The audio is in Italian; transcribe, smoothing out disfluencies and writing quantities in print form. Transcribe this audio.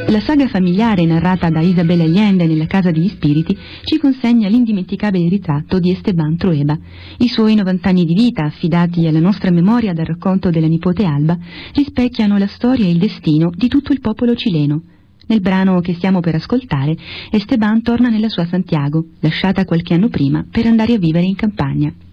La saga familiare narrata da Isabel Allende nella Casa degli Spiriti ci consegna l'indimenticabile ritratto di Esteban Trueba. I suoi 90 anni di vita, affidati alla nostra memoria dal racconto della nipote Alba, rispecchiano la storia e il destino di tutto il popolo cileno. Nel brano che stiamo per ascoltare, Esteban torna nella sua Santiago, lasciata qualche anno prima per andare a vivere in campagna.